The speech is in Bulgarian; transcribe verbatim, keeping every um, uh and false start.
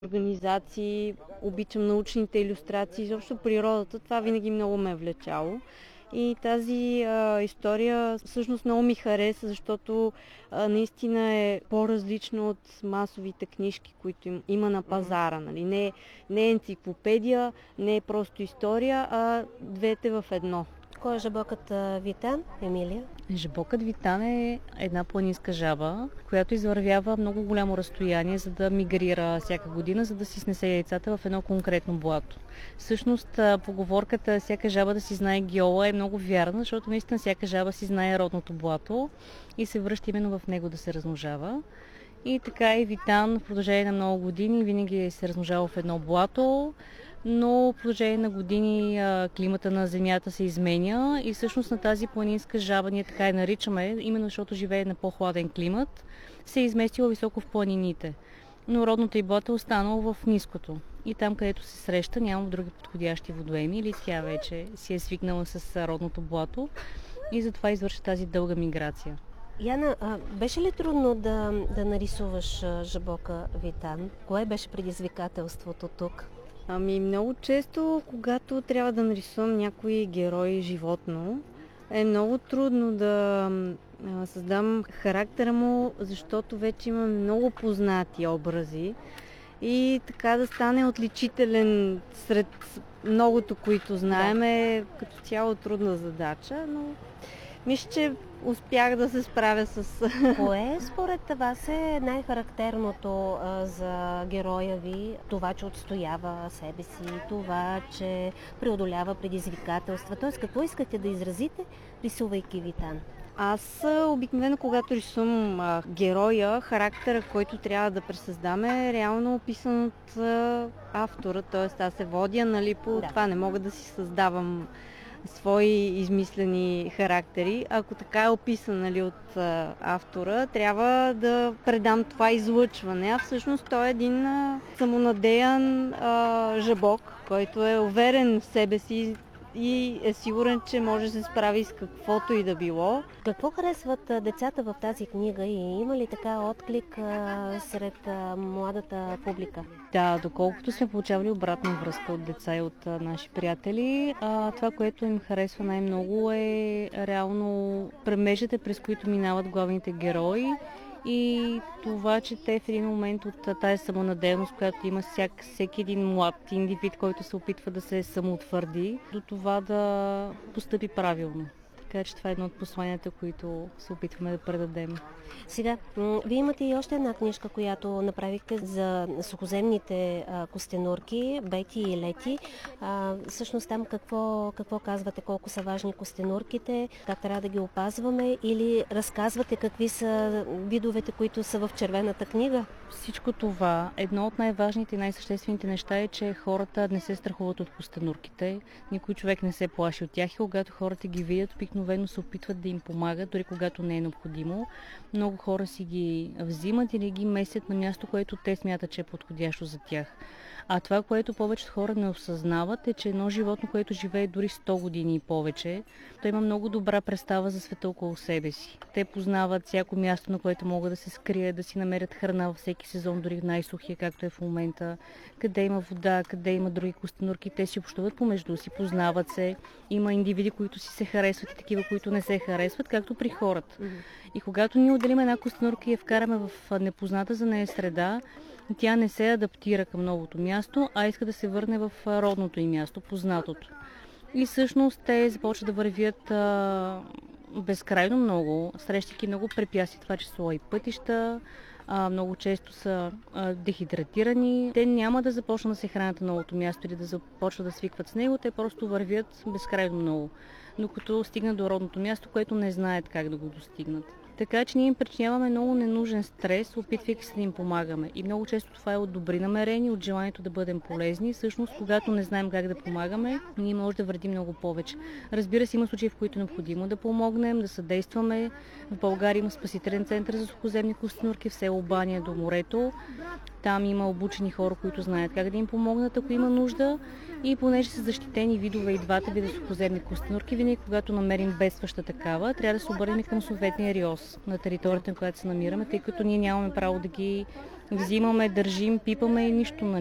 организации, обичам научните илюстрации, изобщо природата, това винаги много ме е влечало. И тази а, история всъщност много ми хареса, защото а, наистина е по-различна от масовите книжки, които им, има на пазара. Нали? Не, не е енциклопедия, не е просто история, а двете в едно. Кой е жабокът Витан, Емилия? Жабокът Витан е една планинска жаба, която извървява много голямо разстояние, за да мигрира всяка година, за да си снесе яйцата в едно конкретно блато. Всъщност, поговорката всяка жаба да си знае геола е много вярна, защото наистина всяка жаба си знае родното блато и се връща именно в него да се размножава. И така и Витан в продължение на много години винаги се размножава в едно блато, но в продължение на години а, климата на земята се изменя и всъщност на тази планинска жаба, ние така я наричаме, именно защото живее на по-хладен климат, се е изместила високо в планините. Но родното й блато е останало в ниското. И там, където се среща, няма други подходящи водоеми или тя вече си е свикнала с родното блато и затова извърши тази дълга миграция. Яна, а, беше ли трудно да, да нарисуваш а, жабока Витан? Кое беше предизвикателството тук? Ами много често, когато трябва да нарисувам някой герой животно, е много трудно да а, създам характера му, защото вече имам много познати образи и така да стане отличителен сред многото, които знаем, е като цяло трудна задача, но мисля, че успях да се справя с... Кое според вас е най-характерното а, за героя ви? Това, че отстоява себе си, това, че преодолява предизвикателства. Тоест, какво искате да изразите, рисувайки Витан? Аз обикновено, когато рисувам а, героя, характера, който трябва да пресъздаме, е реално описан от а, автора. Т.е. аз се водя, нали, по да. Това. Не мога да си създавам свои измислени характери. Ако така е описан, нали, от а, автора, трябва да предам това излъчване. А всъщност той е един а, самонадеян а, жабок, който е уверен в себе си и е сигурен, че може да се справи с каквото и да било. Какво харесват децата в тази книга и има ли така отклик а, сред а, младата публика? Да, доколкото сме получавали обратна връзка от деца и от а, наши приятели, а, това, което им харесва най-много е реално премежите, през които минават главните герои. И това, че те в един момент от тази самонадеяност, която има всяк, всеки един млад индивид, който се опитва да се самоутвърди, до това да постъпи правилно. Така че това е едно от посланията, които се опитваме да предадем. Сега, вие имате и още една книжка, която направихте за сухоземните а, костенурки, Бети и Лети. А, всъщност там какво, какво казвате, колко са важни костенурките, как трябва да ги опазваме или разказвате какви са видовете, които са в червената книга? Всичко това, едно от най-важните и най-съществените неща е, че хората не се страхуват от костенурките, никой човек не се плаши от тях и когато хората ги видят, обикновено се опитват да им помагат, дори когато не е необходимо. Много хора си ги взимат или ги местят на място, което те смятат, че е подходящо за тях. А това, което повечето хора не осъзнават, е, че едно животно, което живее дори сто години и повече, то има много добра представа за света около себе си. Те познават всяко място, на което могат да се скрият, да си намерят храна във всеки сезон, дори в най-сухия, както е в момента, къде има вода, къде има други костенурки. Те си общуват помежду си, познават се. Има индивиди, които си се харесват и такива, които не се харесват, както при хората. Mm-hmm. И когато ние отделим една костенурка и я вкараме в непозната за нея среда, тя не се адаптира към новото място, а иска да се върне в родното им място, познатото. И всъщност те започват да вървят а, безкрайно много, срещайки много препятствия, това число и пътища, а, много често са а, дехидратирани. Те няма да започнат да се хранят на новото място или да започват да свикват с него, те просто вървят безкрайно много, докато стигнат до родното място, което не знаят как да го достигнат. Така че ние им причиняваме много ненужен стрес, опитвайки се да им помагаме. И много често това е от добри намерения, от желанието да бъдем полезни. Всъщност, когато не знаем как да помагаме, ние може да вредим много повече. Разбира се, има случаи, в които е необходимо да помогнем, да съдействаме. В България има спасителен център за сухоземни костенурки в село Баня до морето. Там има обучени хора, които знаят как да им помогнат, ако има нужда. И понеже са защитени видове и двата вида сухоземни костенурки, винаги когато намерим бедстваща такава, трябва да се обърнем към съответния РИОС на територията, на която се намираме, тъй като ние нямаме право да ги взимаме, държим, пипаме и нищо.